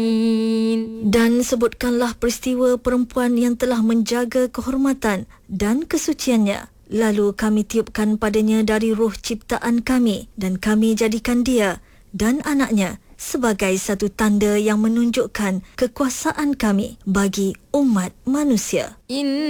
Dan sebutkanlah peristiwa perempuan yang telah menjaga kehormatan dan kesuciannya. Lalu kami tiupkan padanya dari roh ciptaan kami dan kami jadikan dia dan anaknya sebagai satu tanda yang menunjukkan kekuasaan kami bagi umat manusia.